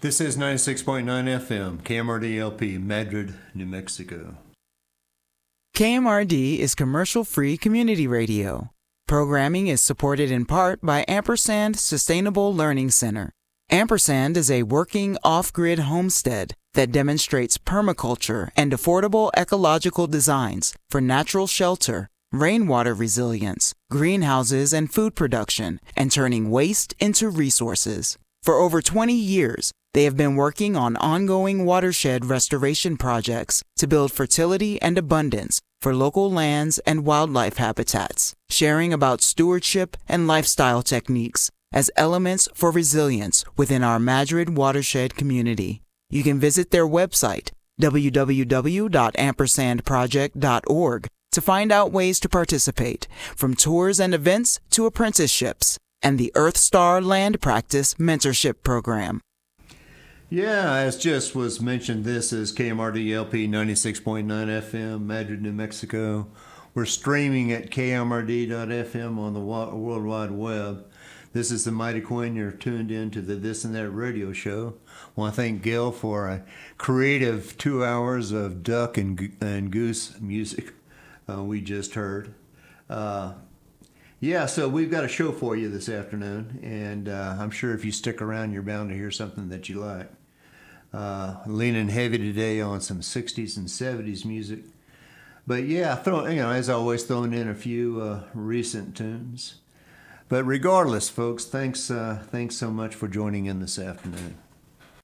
This is 96.9 FM, KMRD-LP, Madrid, New Mexico. KMRD is commercial-free community radio. Programming is supported in part by Ampersand Sustainable Learning Center. Ampersand is a working off-grid homestead that demonstrates permaculture and affordable ecological designs for natural shelter, rainwater resilience, greenhouses and food production, and turning waste into resources. For over 20 years, they have been working on ongoing watershed restoration projects to build fertility and abundance for local lands and wildlife habitats, sharing about stewardship and lifestyle techniques as elements for resilience within our Madrid watershed community. You can visit their website, www.ampersandproject.org, to find out ways to participate, from tours and events to apprenticeships, and the Earth Star Land Practice Mentorship Program. Yeah, as just was mentioned, this is KMRD-LP 96.9 FM, Madrid, New Mexico. We're streaming at KMRD.FM on the World Wide Web. This is the Mighty Quinn. You're tuned in to the This and That radio show. I want to thank Gil for a creative 2 hours of duck and goose music we just heard. Yeah, so we've got a show for you this afternoon, and I'm sure if you stick around, you're bound to hear something that you like. Leaning heavy today on some 60s and 70s music. But yeah, as always, throwing in a few recent tunes. But regardless, folks, thanks so much for joining in this afternoon.